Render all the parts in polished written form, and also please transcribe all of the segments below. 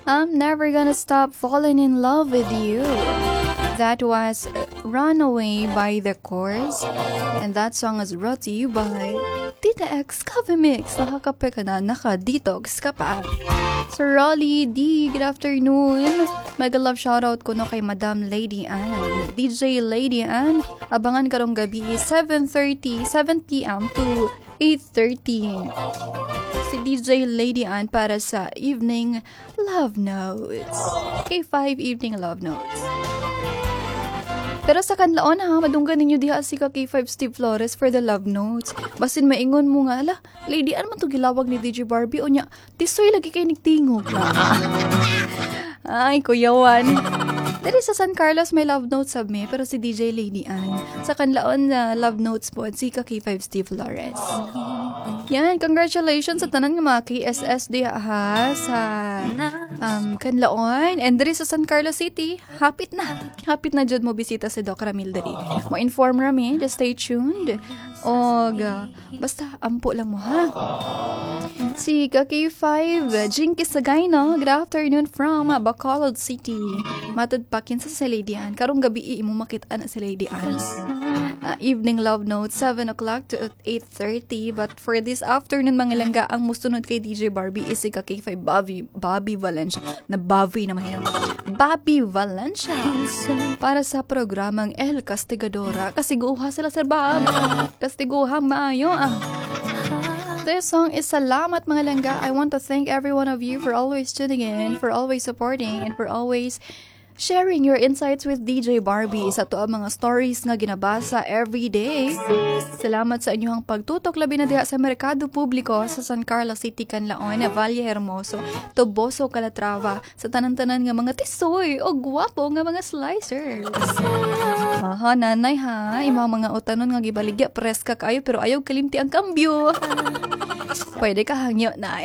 I'm never gonna stop falling in love with you. That was Runaway by The Course. And that song is brought to you by Tita X Coffee Mix. Nakakape ka na, naka-detox ka pa. Sir Rolly D, good afternoon. Mega love shoutout ko no kay Madam Lady Ann. DJ Lady Ann, abangan ka rong gabi 7 p.m. to 8:30. Si DJ Lady Ann para sa Evening Love Notes. K5 Evening Love Notes. Pero sa kanlaon ha, madunggan ninyo diha si ka K5 Steve Flores for the love notes. Basin maingon mo nga, ala, Lady Ann man to gilawag ni DJ Barbie o niya, tisoy lagi kay nigtingog. Ay, kuyawan. Dali sa San Carlos may love notes sab me, pero si DJ Lady Ann. Sa kanlaon na love notes po, si ka K5 Steve Flores. Yan, congratulations sa tanan ng mga KSS diha ha, sa kanlaon. And dali sa San Carlos City, hapit na dyan mo bisita si Doc Ramil dali. Mo-inform rami, just stay tuned. O, basta ampo lang mo ha. Si K5 Jinky Sagayno, good afternoon from Bacolod City. Matod pakin sa Lady Ann. Karong gabi imo makita na si Lady Ann. Evening love note 7 o'clock to 8:30. But for this afternoon mga langga, ang musunod kay DJ Barbie is si K5 Bobby Valencia. Na Bobby naman yan. Bobby Valencia. Para sa programang El Castigadora. Kasiguha sila Sir Bob. Kastiguha maayo This song is Salamat mga langga. I want to thank every one of you for always tuning in, for always supporting, and for always sharing your insights with DJ Barbie sa to ang mga stories nga ginabasa every day. Salamat sa inyong pagtutok labi na diha sa Merkado Publiko sa San Carlos City, Canlaon, Valle Hermoso, Toboso, Calatrava, sa tanan-tanan nga mga tisoy o gwapo nga mga slicers. Aha, nanay ha, imang mga utanon nga gibaligya, preska kayo pero ayaw kalimti ang kambyo. Pwede ka hangyo na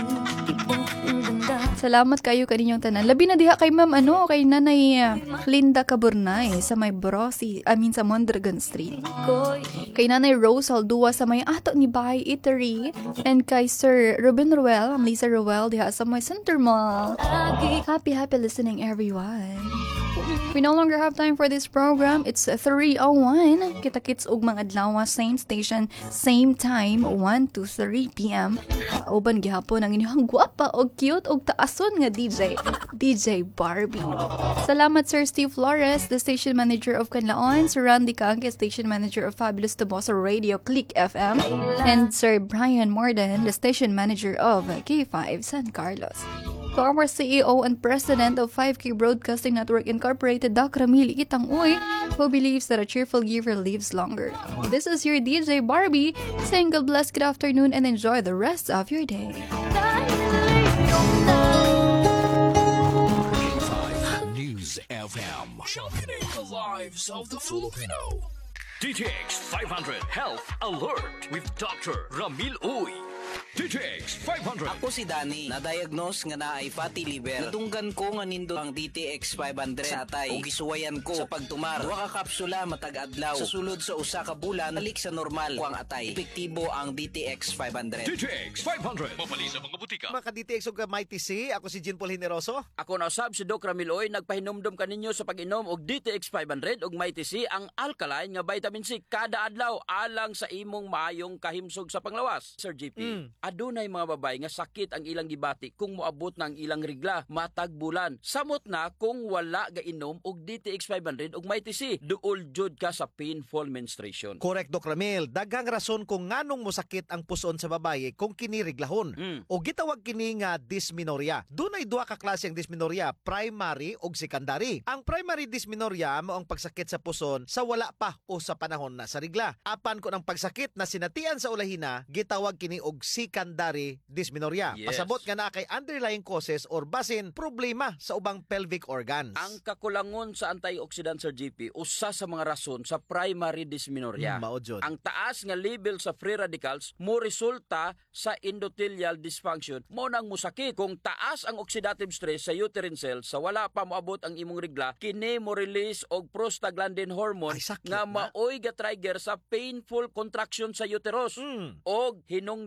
Salamat kayo kaninyong tanan. Labi na diha kay ma'am kay Nanay Linda Caburnay sa may sa Mondragon Street. Kay Nanay Rose Aldua sa may ato ni Bahay Eatery. And kay Sir Ruben Ruel, Lisa Ruel diha sa may Center Mall. Happy listening everyone. We no longer have time for this program. It's 3:01. Kita-kits og mga adlaw, same station, same time, 1 to 3 p.m. Uban gihapon ang inyong gwapa og cute og taason nga DJ Barbie. Salamat Sir Steve Flores, the station manager of Canlaon, Sir Randy Kangke, station manager of Fabulous Toboso Radio Click FM, and Sir Brian Morden, the station manager of K5 San Carlos. To our CEO and President of 5K Broadcasting Network Incorporated, Doc Ramil Itangoy, who believes that a cheerful giver lives longer. This is your DJ Barbie, saying God bless, good afternoon, and enjoy the rest of your day. News FM, championing the lives of the Filipino. DTX 500 Health Alert with Dr. Ramil Uy. DTX 500. Ako si Danny, na-diagnose nga na ay fatty liver. Nadunggan ko nga nindo ang DTX 500 sa atay. O gisuwayan ko sa pagtumar. Duha ka kapsula matag adlaw. Sa sulod sa usa ka bulan, balik sa normal ko ang atay. Epektibo ang DTX 500. DTX 500. Mapali sa mga butika. Mga DTX o Mighty C, ako si Jean Paul Generoso. Ako na usab si Doc Ramiloy, nagpahinumdum kaninyo sa pag-inom og DTX 500 ug Mighty C, ang alkaline nga vitamin C kada adlaw alang sa imong maayong kahimsog sa panglawas. Sir JP, adunay mga babae nga sakit ang ilang gibati kung moabot na ang ilang regla matag bulan. Samot na kung wala gainom og DTX 500 ug Mighty C, duol jud ka sa painful menstruation. Correct, Doc Ramil. Daghang rason kung nganong mosakit ang puson sa babaye kung kini reglahon. O gitawag kini nga dysmenorrhea. Dunay duha ka klase ang dysmenorrhea, primary ug secondary. Ang primary dysmenorrhea mao ang pagsakit sa puson sa wala pa o sa panahon na sa regla. Apan kun ang pagsakit na sinatian sa ulahina, gitawag kini og secondary dysmenorrhea. Yes. Pasabot nga na kay underlying causes or basin problema sa ubang pelvic organs. Ang kakulangon sa antioxidant, Sir JP, usa sa mga rason sa primary dysmenorrhea. Mao jud. Ang taas nga level sa free radicals mo resulta sa endothelial dysfunction mo nang musakit. Kung taas ang oxidative stress sa uterine cells sa wala pa moabot ang imong regla, kini mo release og prostaglandin hormone nga maoy ga trigger sa painful contraction sa uterus og hinungdan pod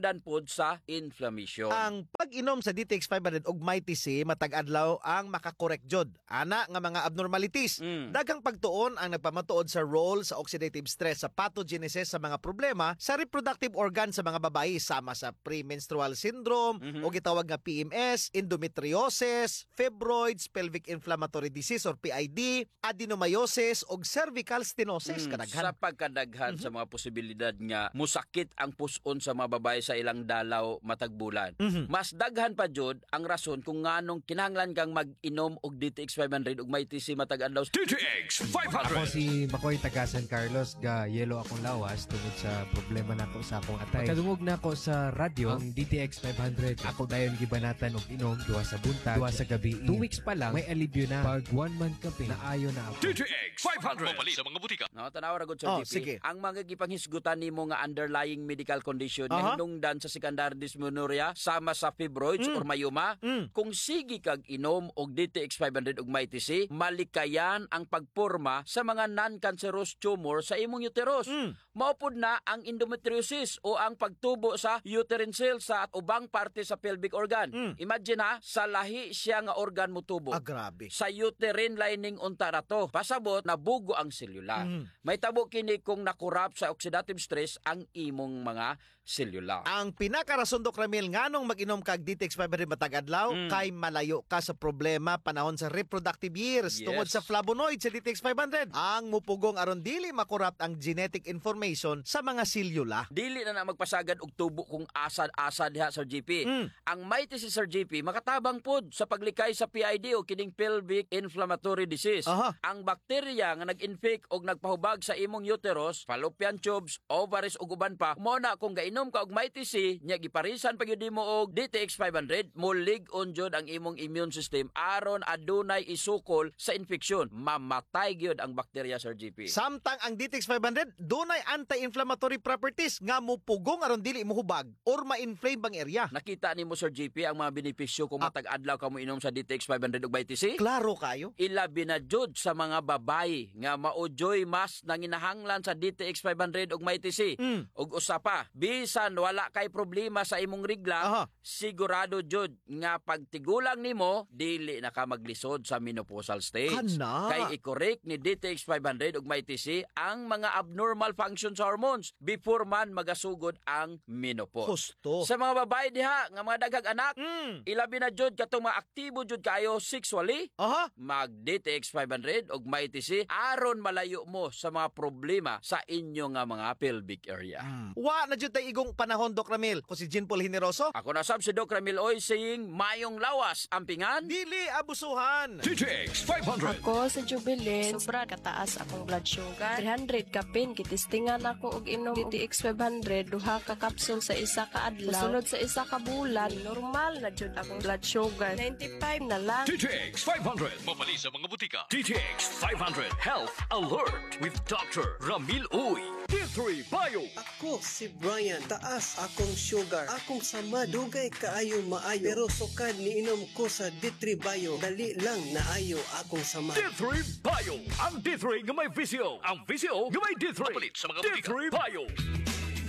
sa inflammation. Ang pag-inom sa DTX 500 ug Mighty C matag adlaw ang makakorek jud ana nga mga abnormalities. Daghang pagtuon ang nagpamatuod sa role sa oxidative stress sa pathogenesis sa mga problema sa reproductive organ sa mga babayi sama sa premenstrual syndrome o gitawag nga PMS, endometriosis, fibroids, pelvic inflammatory disease or PID, adenomyosis ug cervical stenosis kadaghan. Sa pagkadaghan sa mga posibilidad nga musakit ang puson sa mga babae sa ilang dalaw matag bulan. Mas daghan pa jud ang rason kung nganong kinahanglan kang mag-inom og DTX 500 ug Mighty C matag adlaw. DTX Ako 500. si Makoy taga San Carlos ga yelo akong lawas tungod sa problema nako sa akong atay. Kadungog nako sa radyo ang DTX 500. Ako dayon gibanatan og inom duwa sa buntag, duwa sa gabi. 2 weeks pa lang may alibyo na. Pag 1 month kape naayo na ako. DTX 500. Mapali sa mga butika. No, tanaw ra gud Sir Oh, GP. sige. Ang mga gipanghisgutan nimo nga underlying medical condition nga hinungdan sa secondary dysmenorrhea sama sa fibroids or mayuma, kung sige kag inom og DTX 500 ug Mighty C, malikayan ang pagporma sa mga non-cancerous tumor sa imong uterus. Maupod na ang endometriosis o ang pagtubo sa uterine cells sa ubang parte sa pelvic organ. Imagine ha, sa lahi siya nga organ mo tubo. Grabe. Sa uterine lining unta ra to. Pasabot nabugo ang selula. May tabo kini kung nakurap sa oxidative stress ang imong mga selula. Ang pinakarason Dok Ramil nganong mag-inom kag DTX 500 matag adlaw kay malayo ka sa problema panahon sa reproductive years Yes. tungod sa flavonoid sa DTX 500. Ang mupugong aron dili makorrupt ang genetic information sa mga selula. Dili na magpasagad og tubo kung asad-asad diha Sir GP. Ang Mighty C Sir GP makatabang pod sa paglikay sa PID o kining pelvic inflammatory disease. Ang bakterya nga nag-infect og nagpahubag sa imong uterus, fallopian tubes, ovaries ug uban pa, mo na kung gainom ka og Mighty C, nya giparisan pa gyud nimo og DTX 500, mulig-on jud ang imong immune system aron adunay isukol sa infeksyon. Mamatay gyud ang bakterya Sir GP. Samtang ang DTX 500 dunay anti-inflammatory properties nga mupugong aron dili mohubag or ma-inflame bang area. Nakita nimo Sir GP ang mga benepisyo kung matag adlaw ka mo inom sa DTX 500 ug Mighty C? Klaro kayo. Ilabi na jud sa mga babayi nga maujoy mas nanginahanglan sa DTX 500 ug Mighty C. Ug usa pa, bisan wala kay problema sa imong rigla, sigurado jud nga pagtigulang nimo dili na ka maglisod sa menopausal stage. Kana. Kay i-correct ni DTX 500 ug Mighty C ang mga abnormal functions sa hormones before man magasugod ang menopause. Husto. Sa mga babae diha nga mga daghang anak, ilabi na jud katong mga aktibo jud kayo sexually, mag DTX 500 og Mighty C aron malayo mo sa mga problema sa inyo nga mga pelvic area. Wa na jud tay igong panahon Dok Ramil. Ko si Jean Paul Generoso. Ako na sab si Doc Ramil Oy saying mayong lawas ampingan. Dili abusuhan. DTX 500. Ako sa Jubilee, sobra kataas akong blood sugar. 300 kapin, kitistingan ako og inom DTX 500, duha ka kapsul sa isa ka adlaw. Sulod sa isa ka bulan, normal na jud akong blood sugar. 95 na lang. DTX 500. Mapali sa mga butika. DTX 500 Health Alert with Dr. Ramil Uy. D3 Bio. Ako si Brian, taas akong sugar. Akong sama, dugay kaayo maayo. Pero sukad niinom ko sa D3 Bio, dali lang naayo akong sama. D3 Bio. Ang D3 nga may visyo. Ang visyo nga may D3. Mapalit sa mga butika. D3 Bio.